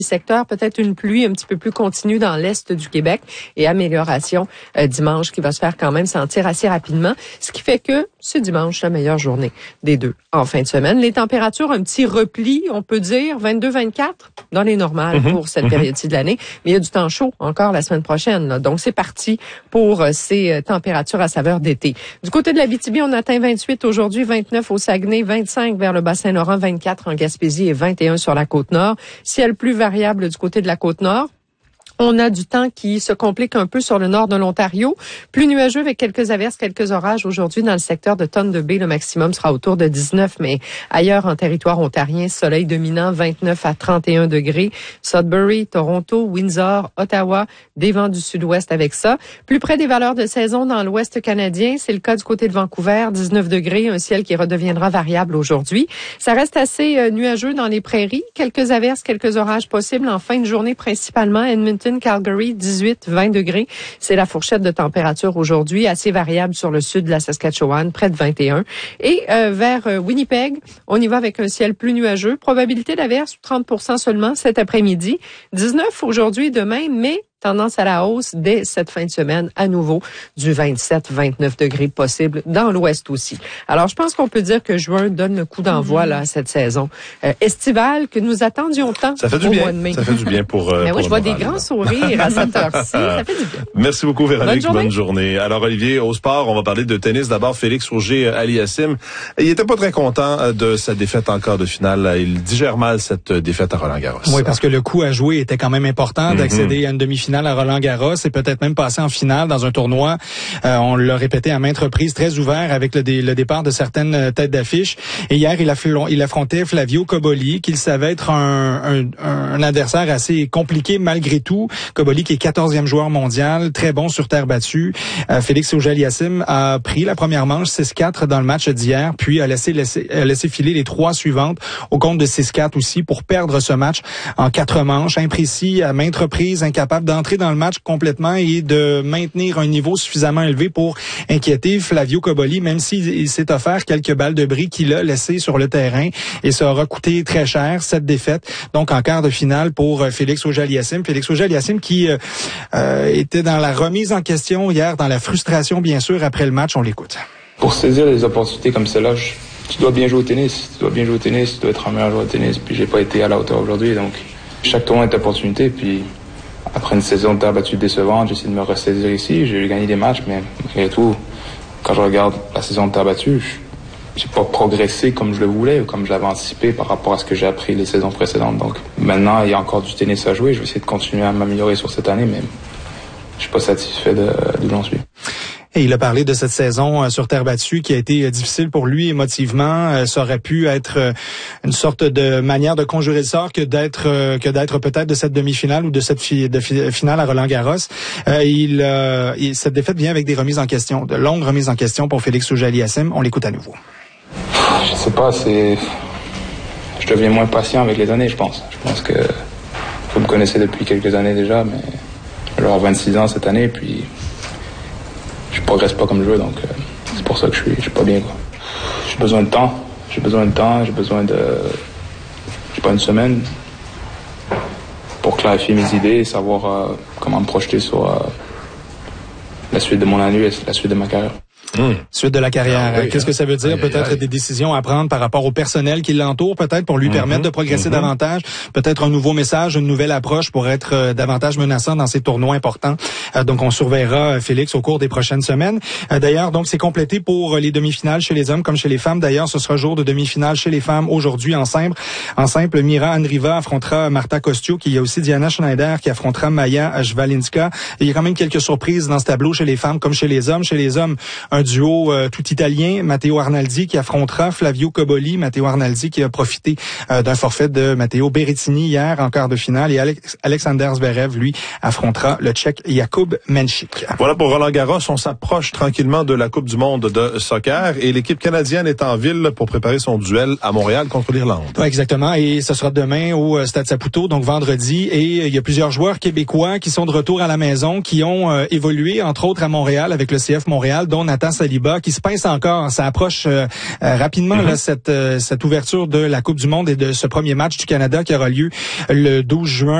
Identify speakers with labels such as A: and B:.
A: secteur, peut-être une pluie un petit peu plus continue dans l'est du Québec et amélioration dimanche qui va se faire quand même sentir assez rapidement, ce qui fait que c'est dimanche la meilleure journée des deux en fin de semaine. Les températures, un petit repli, on peut dire 22-24 dans les normales pour cette période-ci de l'année, mais il y a du temps chaud encore la semaine prochaine, là. Donc c'est parti pour ces températures à saveur d'été. Du côté de l'Abitibi, on atteint 28 aujourd'hui, 29 au Saguenay, 25 vers le Bas-Saint-Laurent, 24 en Gaspésie et 21 sur la Côte-Nord. Ciel plus variable du côté de la Côte-Nord. On a du temps qui se complique un peu sur le nord de l'Ontario. Plus nuageux avec quelques averses, quelques orages aujourd'hui dans le secteur de Thunder Bay. Le maximum sera autour de 19, mais ailleurs en territoire ontarien, soleil dominant, 29 à 31 degrés. Sudbury, Toronto, Windsor, Ottawa, des vents du sud-ouest avec ça. Plus près des valeurs de saison dans l'ouest canadien, c'est le cas du côté de Vancouver, 19 degrés, un ciel qui redeviendra variable aujourd'hui. Ça reste assez nuageux dans les prairies. Quelques averses, quelques orages possibles en fin de journée principalement. Edmonton, Calgary, 18-20 degrés. C'est la fourchette de température aujourd'hui, assez variable sur le sud de la Saskatchewan, près de 21. Et vers Winnipeg, on y va avec un ciel plus nuageux. Probabilité d'averse, 30% seulement cet après-midi. 19 aujourd'hui et demain, mais tendance à la hausse dès cette fin de semaine, à nouveau, du 27-29 degrés possible dans l'ouest aussi. Alors, je pense qu'on peut dire que juin donne le coup d'envoi là à cette saison estivale que nous attendions tant au mois de mai.
B: Ça fait du bien pour
A: Mais oui, je vois
B: moral,
A: des grands sourires à cette heure-ci. Ça fait du bien.
B: Merci beaucoup, Véronique. Bonne journée. Alors, Olivier, au sport, on va parler de tennis. D'abord, Félix Auger-Aliassime. Il était pas très content de sa défaite en quart de finale. Il digère mal cette défaite à Roland-Garros.
C: Oui, parce que le coup à jouer était quand même important d'accéder à une demi-finale à Roland-Garros et peut-être même passer en finale dans un tournoi. On l'a répété à maintes reprises, très ouvert avec le départ de certaines têtes d'affiche. Et hier, il affrontait Flavio Cobolli, qu'il savait être un adversaire assez compliqué malgré tout. Cobolli qui est 14e joueur mondial, très bon sur terre battue. Félix Auger-Aliassime a pris la première manche 6-4 dans le match d'hier, puis a laissé filer les trois suivantes au compte de 6-4 aussi pour perdre ce match en 4 manches. Imprécis à maintes reprises, incapable d'entrer dans le match complètement et de maintenir un niveau suffisamment élevé pour inquiéter Flavio Cobolli, même s'il s'est offert quelques balles de bris qu'il a laissées sur le terrain, et ça aura coûté très cher cette défaite. Donc en quart de finale pour Félix Auger-Aliassime. Félix Auger-Aliassime qui était dans la remise en question hier, dans la frustration bien sûr après le match. On l'écoute.
D: Pour saisir les opportunités comme celle-là, tu dois bien jouer au tennis. Tu dois être un meilleur joueur de tennis. Puis j'ai pas été à la hauteur aujourd'hui, donc chaque tournoi est opportunité. Puis après une saison de terre battue décevante, j'essaie de me ressaisir ici. J'ai gagné des matchs, mais malgré tout, quand je regarde la saison de terre battue, j'ai pas progressé comme je le voulais ou comme je l'avais anticipé par rapport à ce que j'ai appris les saisons précédentes. Donc maintenant, il y a encore du tennis à jouer. Je vais essayer de continuer à m'améliorer sur cette année, mais je suis pas satisfait d'où j'en suis.
C: Et il a parlé de cette saison sur terre battue qui a été difficile pour lui émotivement. Ça aurait pu être une sorte de manière de conjurer le sort que d'être peut-être de cette demi-finale ou de cette finale à Roland-Garros. Cette défaite vient avec des remises en question, de longues remises en question pour Félix Auger-Aliassime. On l'écoute à nouveau.
D: Je sais pas, je deviens moins patient avec les années, je pense. Je pense que vous me connaissez depuis quelques années déjà, mais je vais avoir 26 ans cette année, puis je progresse pas comme je veux, donc c'est pour ça que je suis pas bien, quoi. J'ai besoin de temps, j'ai pas une semaine pour clarifier mes idées et savoir comment me projeter sur la suite de mon année et la suite de ma carrière.
C: Suite de la carrière.
B: Oui,
C: qu'est-ce que ça veut dire? Peut-être des décisions à prendre par rapport au personnel qui l'entoure, peut-être pour lui permettre de progresser davantage. Peut-être un nouveau message, une nouvelle approche pour être davantage menaçant dans ces tournois importants. Donc, on surveillera Félix au cours des prochaines semaines. D'ailleurs, donc, c'est complété pour les demi-finales chez les hommes comme chez les femmes. D'ailleurs, ce sera jour de demi-finale chez les femmes aujourd'hui en simple. En simple, Mira Andreeva affrontera Marta Kostyuk. Il y a aussi Diana Schneider qui affrontera Maya Jvalinska. Il y a quand même quelques surprises dans ce tableau chez les femmes comme chez les hommes. Chez les hommes, un duo tout italien, Matteo Arnaldi qui affrontera Flavio Cobolli. Matteo Arnaldi qui a profité d'un forfait de Matteo Berrettini hier en quart de finale, et Alexander Zverev, lui, affrontera le Tchèque Jakub Menchik.
B: Voilà pour Roland-Garros. On s'approche tranquillement de la Coupe du monde de soccer et l'équipe canadienne est en ville pour préparer son duel à Montréal contre l'Irlande.
C: Ouais, exactement, et ce sera demain au Stade Saputo, donc vendredi, et il y a plusieurs joueurs québécois qui sont de retour à la maison, qui ont évolué entre autres à Montréal avec le CF Montréal, dont Nathan Jean Saliba, qui se pince encore. Ça approche rapidement là, cette ouverture de la Coupe du Monde et de ce premier match du Canada qui aura lieu le 12 juin